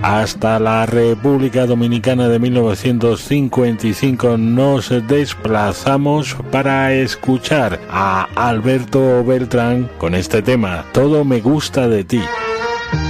hasta la República Dominicana de 1955 nos desplazamos para escuchar a Alberto Beltrán con este tema, Todo me gusta de ti.